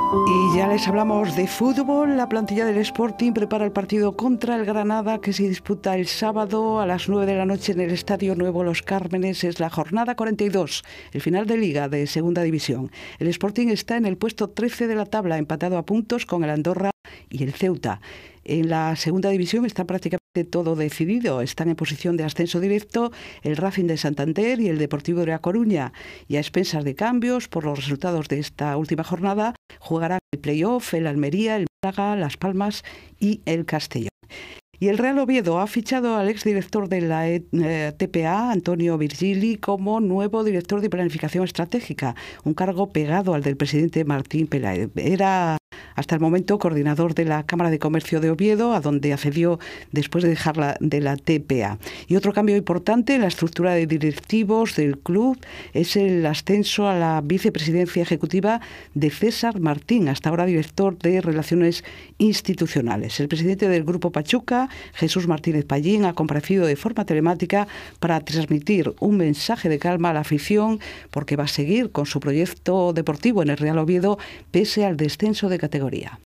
Y ya les hablamos de fútbol. La plantilla del Sporting prepara el partido contra el Granada, que se disputa el sábado a las 9 de la noche en el Estadio Nuevo Los Cármenes. Es la jornada 42, el final de Liga de Segunda División. El Sporting está en el puesto 13 de la tabla, empatado a puntos con el Andorra y el Ceuta. En la Segunda División está prácticamente todo decidido. Están en posición de ascenso directo el Racing de Santander y el Deportivo de La Coruña. Y a expensas de cambios por los resultados de esta última jornada, jugarán el play-off el Almería, el Málaga, Las Palmas y el Castellón. Y el Real Oviedo ha fichado al exdirector de la TPA, Antonio Virgili, como nuevo director de Planificación Estratégica, un cargo pegado al del presidente Martín Peláez. Era hasta el momento coordinador de la Cámara de Comercio de Oviedo, a donde accedió después de dejar de la TPA. Y otro cambio importante en la estructura de directivos del club es el ascenso a la vicepresidencia ejecutiva de César Martín, hasta ahora director de Relaciones Institucionales. El presidente del Grupo Pachuca, Jesús Martínez Pallín, ha comparecido de forma telemática para transmitir un mensaje de calma a la afición, porque va a seguir con su proyecto deportivo en el Real Oviedo pese al descenso de categoría.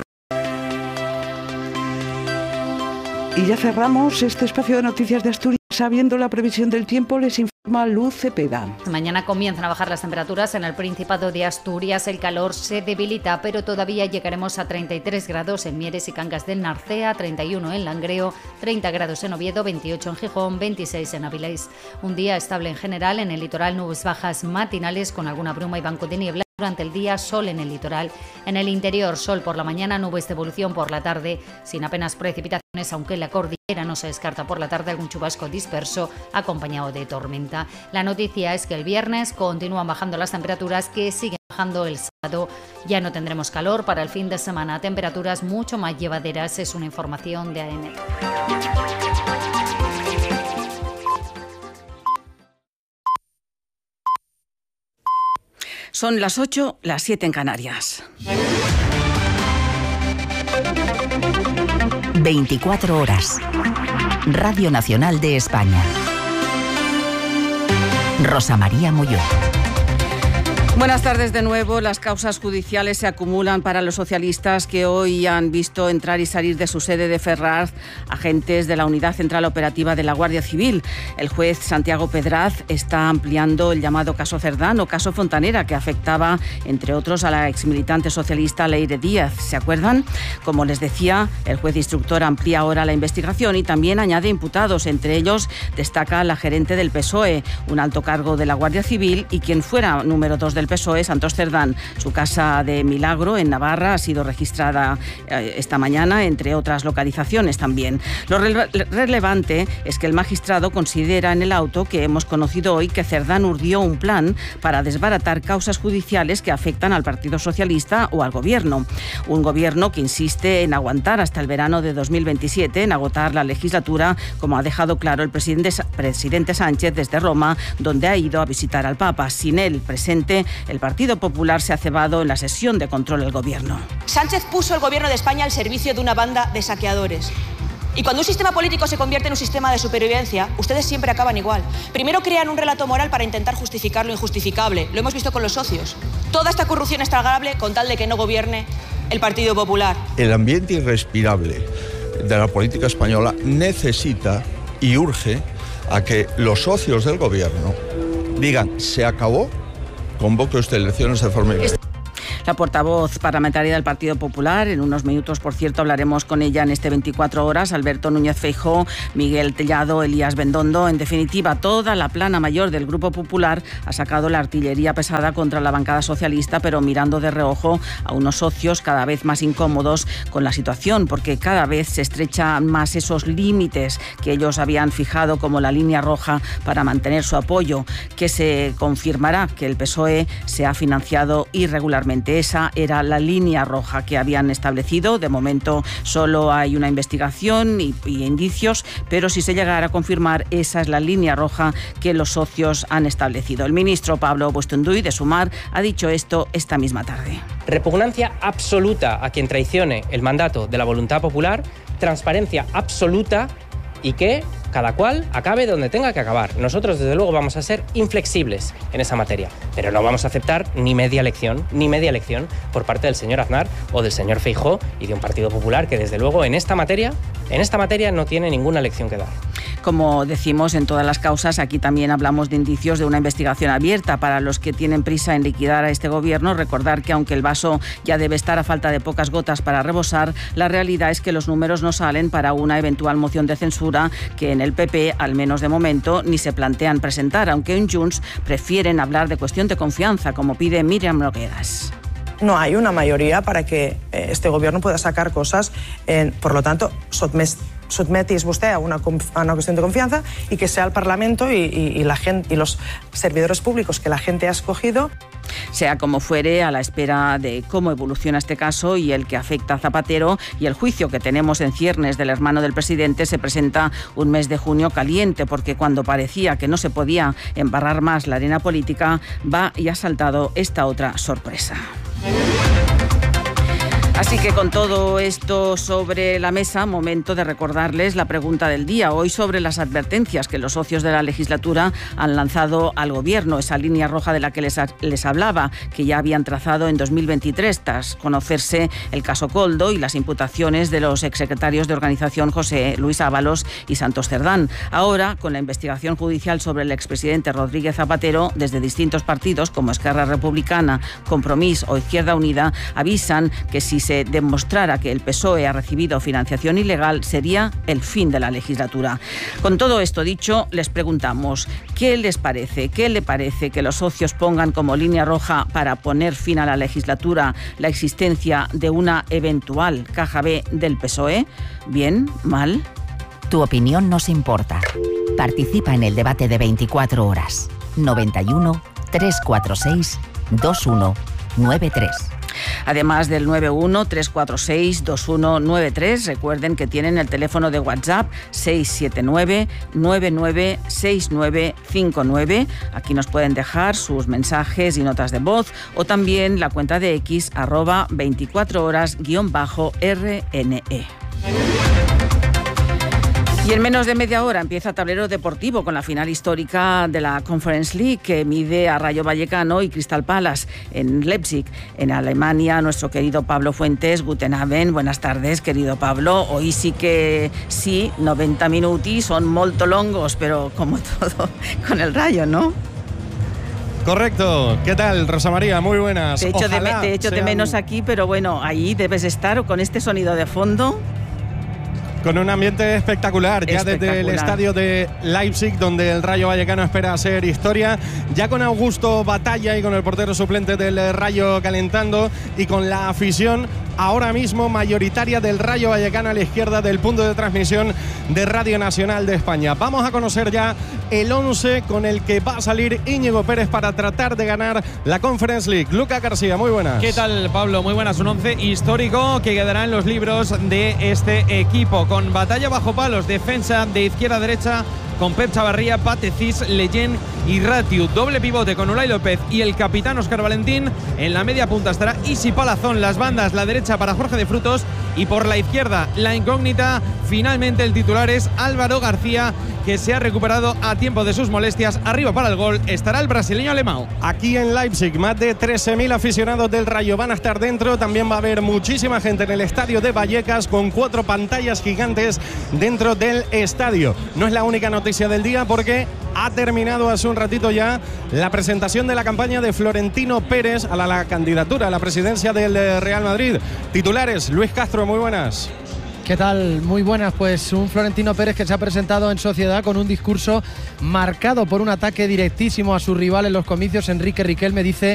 Y ya cerramos este espacio de noticias de Asturias. Sabiendo la previsión del tiempo, les informa Luz Cepeda. Mañana comienzan a bajar las temperaturas en el Principado de Asturias. El calor se debilita, pero todavía llegaremos a 33 grados en Mieres y Cangas del Narcea, 31 en Langreo, 30 grados en Oviedo, 28 en Gijón, 26 en Avilés. Un día estable en general. En el litoral, nubes bajas matinales con alguna bruma y banco de niebla. Durante el día, sol en el litoral. En el interior, sol por la mañana, nubes de evolución por la tarde, sin apenas precipitaciones, aunque en la cordillera no se descarta por la tarde algún chubasco disperso acompañado de tormenta. La noticia es que el viernes continúan bajando las temperaturas, que siguen bajando el sábado. Ya no tendremos calor para el fin de semana. Temperaturas mucho más llevaderas, es una información de AEMET. Son las 8, las 7 en Canarias. 24 horas. Radio Nacional de España. Rosa María Molló. Buenas tardes de nuevo. Las causas judiciales se acumulan para los socialistas que hoy han visto entrar y salir de su sede de Ferraz agentes de la Unidad Central Operativa de la Guardia Civil. El juez Santiago Pedraz está ampliando el llamado caso Cerdán o caso Fontanera, que afectaba, entre otros, a la exmilitante socialista Leire Díaz. ¿Se acuerdan? Como les decía, el juez instructor amplía ahora la investigación y también añade imputados. Entre ellos destaca la gerente del PSOE, un alto cargo de la Guardia Civil y quien fuera número 2 del PSOE, Santos Cerdán. Su casa de Milagro, en Navarra, ha sido registrada esta mañana, entre otras localizaciones también. Lo relevante es que el magistrado considera en el auto que hemos conocido hoy que Cerdán urdió un plan para desbaratar causas judiciales que afectan al Partido Socialista o al Gobierno. Un Gobierno que insiste en aguantar hasta el verano de 2027, en agotar la legislatura, como ha dejado claro el presidente Sánchez desde Roma, donde ha ido a visitar al Papa. Sin él presente, el Partido Popular se ha cebado en la sesión de control del Gobierno. Sánchez puso el Gobierno de España al servicio de una banda de saqueadores. Y cuando un sistema político se convierte en un sistema de supervivencia, ustedes siempre acaban igual. Primero crean un relato moral para intentar justificar lo injustificable. Lo hemos visto con los socios. Toda esta corrupción es tragable con tal de que no gobierne el Partido Popular. El ambiente irrespirable de la política española necesita y urge a que los socios del Gobierno digan: se acabó, convoque usted elecciones de forma inmediata. La portavoz parlamentaria del Partido Popular, en unos minutos, por cierto, hablaremos con ella en este 24 horas, Alberto Núñez Feijóo, Miguel Tellado, Elías Bendondo. En definitiva, toda la plana mayor del Grupo Popular ha sacado la artillería pesada contra la bancada socialista, pero mirando de reojo a unos socios cada vez más incómodos con la situación, porque cada vez se estrechan más esos límites que ellos habían fijado como la línea roja para mantener su apoyo, que se confirmará que el PSOE se ha financiado irregularmente. Esa era la línea roja que habían establecido. De momento solo hay una investigación y indicios, pero si se llegara a confirmar, esa es la línea roja que los socios han establecido. El ministro Pablo Bustunduy, de Sumar, ha dicho esto esta misma tarde. Repugnancia absoluta a quien traicione el mandato de la voluntad popular, transparencia absoluta y que cada cual acabe donde tenga que acabar. Nosotros, desde luego, vamos a ser inflexibles en esa materia, pero no vamos a aceptar ni media lección por parte del señor Aznar o del señor Feijóo y de un Partido Popular que, desde luego, en esta materia no tiene ninguna lección que dar. Como decimos en todas las causas, aquí también hablamos de indicios de una investigación abierta. Para los que tienen prisa en liquidar a este gobierno, recordar que aunque el vaso ya debe estar a falta de pocas gotas para rebosar, la realidad es que los números no salen para una eventual moción de censura que en el PP, al menos de momento, ni se plantean presentar, aunque en Junts prefieren hablar de cuestión de confianza, como pide Míriam Nogueras. No hay una mayoría para que este gobierno pueda sacar cosas. Por lo tanto, sotmetis usted a una cuestión de confianza y que sea el Parlamento y la gente y los servidores públicos que la gente ha escogido. Sea como fuere, a la espera de cómo evoluciona este caso y el que afecta a Zapatero y el juicio que tenemos en ciernes del hermano del presidente, se presenta un mes de junio caliente, porque cuando parecía que no se podía embarrar más la arena política, va y ha saltado esta otra sorpresa. Así que con todo esto sobre la mesa, momento de recordarles la pregunta del día. Hoy sobre las advertencias que los socios de la legislatura han lanzado al Gobierno, esa línea roja de la que les hablaba, que ya habían trazado en 2023 tras conocerse el caso Koldo y las imputaciones de los exsecretarios de organización José Luis Ábalos y Santos Cerdán. Ahora, con la investigación judicial sobre el expresidente Rodríguez Zapatero, desde distintos partidos como Esquerra Republicana, Compromís o Izquierda Unida, avisan que si se demostrara que el PSOE ha recibido financiación ilegal, sería el fin de la legislatura. Con todo esto dicho, les preguntamos, ¿qué les parece? ¿Qué le parece que los socios pongan como línea roja para poner fin a la legislatura la existencia de una eventual caja B del PSOE? ¿Bien? ¿Mal? Tu opinión nos importa. Participa en el debate de 24 horas. 91 346 2193. Además del 91-346-2193, recuerden que tienen el teléfono de WhatsApp 679-996959. Aquí nos pueden dejar sus mensajes y notas de voz, o también la cuenta de X @24horas_RNE. Y en menos de media hora empieza Tablero Deportivo con la final histórica de la Conference League, que mide a Rayo Vallecano y Crystal Palace en Leipzig. En Alemania, nuestro querido Pablo Fuentes. Guten Abend, buenas tardes, querido Pablo. Hoy sí, 90 minuti son molto longos, pero como todo con el Rayo, ¿no? Correcto. ¿Qué tal, Rosa María? Muy buenas. Te echo de menos aquí, pero bueno, ahí debes estar con este sonido de fondo. Con un ambiente espectacular, ya desde el estadio de Leipzig, donde el Rayo Vallecano espera hacer historia, ya con Augusto Batalla y con el portero suplente del Rayo calentando, y con la afición ahora mismo mayoritaria del Rayo Vallecano a la izquierda del punto de transmisión de Radio Nacional de España. Vamos a conocer ya el 11 con el que va a salir Íñigo Pérez para tratar de ganar la Conference League. Lucas García, muy buenas. ¿Qué tal, Pablo? Muy buenas. Un 11 histórico que quedará en los libros de este equipo, con batalla bajo palos, defensa de izquierda a derecha con Pep Chavarría, Pate Cis, Leyen y Ratiu. Doble pivote con Unai López y el capitán Óscar Valentín. En la media punta estará Isi Palazón, las bandas, la derecha para Jorge de Frutos, y por la izquierda la incógnita. Finalmente el titular es Álvaro García, que se ha recuperado a tiempo de sus molestias. Arriba para el gol estará el brasileño Alemão. Aquí en Leipzig, más de 13.000 aficionados del Rayo van a estar dentro. También va a haber muchísima gente en el estadio de Vallecas, con 4 pantallas gigantes dentro del estadio. No es la única noticia del día, porque ha terminado hace un ratito ya la presentación de la campaña de Florentino Pérez a la candidatura a la presidencia del Real Madrid. Titulares, Luis Castro, muy buenas. ¿Qué tal? Muy buenas. Pues un Florentino Pérez que se ha presentado en sociedad con un discurso marcado por un ataque directísimo a su rival en los comicios. Enrique Riquelme dice